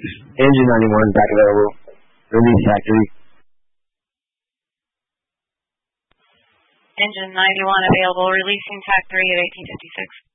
Engine 91 back available. Release factory. Engine 91 available. Releasing factory at 1856.